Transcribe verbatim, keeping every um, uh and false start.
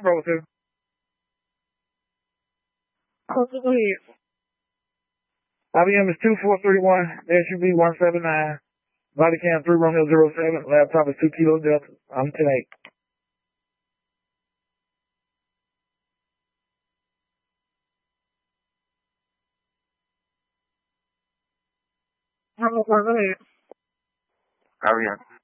Roll two. Go ahead. I B M is two four three one, S U V one seven nine, body cam three Romeo zero seven, laptop is two Kilo Delta. I'm ten eight. Go ahead. I B M.